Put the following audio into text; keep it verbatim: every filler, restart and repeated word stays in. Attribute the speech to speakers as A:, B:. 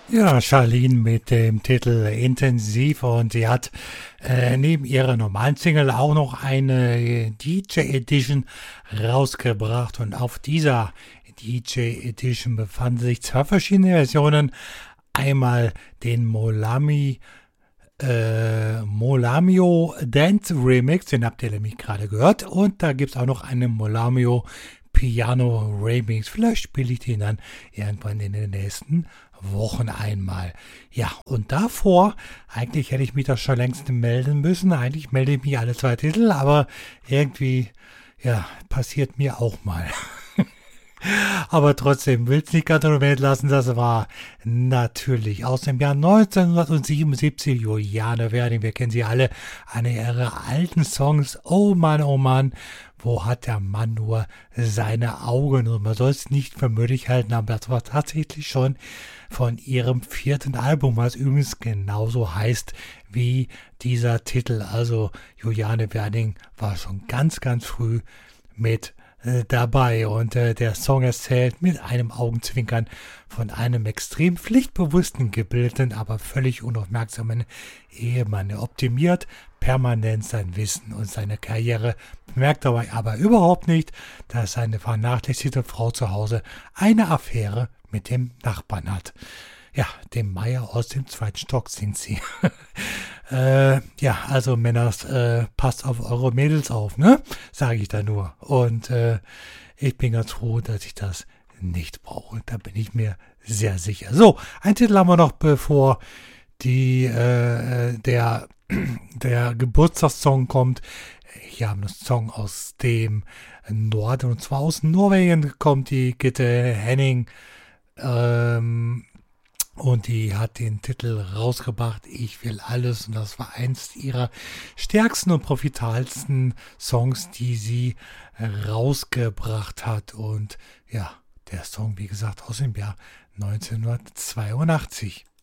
A: Ja, Charlene mit dem Titel Intensiv, und sie hat äh, neben ihrer normalen Single auch noch eine D J Edition rausgebracht, und auf dieser D J Edition befanden sich zwei verschiedene Versionen. Einmal den Molami äh, Molamio Dance Remix, den habt ihr nämlich gerade gehört, und da gibt es auch noch einen Molamio Piano Remix. Vielleicht spiele ich den dann irgendwann in den nächsten Wochen einmal. Ja, und davor, eigentlich hätte ich mich da schon längst melden müssen. Eigentlich melde ich mich alle zwei Titel, aber irgendwie, ja, passiert mir auch mal. Aber trotzdem will es nicht ganz unter lassen. Das war natürlich aus dem Jahr neunzehnhundertsiebenundsiebzig Juliane Werding. Wir kennen sie alle. Eine ihrer alten Songs. Oh Mann, oh Mann. Wo hat der Mann nur seine Augen? Und man soll es nicht für möglich halten, aber das war tatsächlich schon von ihrem vierten Album, was übrigens genauso heißt wie dieser Titel. Also Juliane Werding war schon ganz, ganz früh mit dabei, und äh, der Song erzählt mit einem Augenzwinkern von einem extrem pflichtbewussten, gebildeten, aber völlig unaufmerksamen Ehemann. Er optimiert permanent sein Wissen und seine Karriere, bemerkt dabei aber überhaupt nicht, dass seine vernachlässigte Frau zu Hause eine Affäre mit dem Nachbarn hat. Ja, dem Meier aus dem zweiten Stock singt sie. äh, ja, also Männers, äh, passt auf eure Mädels auf, ne? Sage ich da nur. Und äh, ich bin ganz froh, dass ich das nicht brauche. Da bin ich mir sehr sicher. So, ein Titel haben wir noch, bevor die, äh, der, der Geburtstagssong kommt. Hier haben wir einen Song aus dem Norden, und zwar aus Norwegen kommt die Gitte Henning. Ähm, Und die hat den Titel rausgebracht, Ich will alles. Und das war eins ihrer stärksten und profitabelsten Songs, die sie rausgebracht hat. Und ja, der Song, wie gesagt, aus dem Jahr neunzehnhundertzweiundachtzig.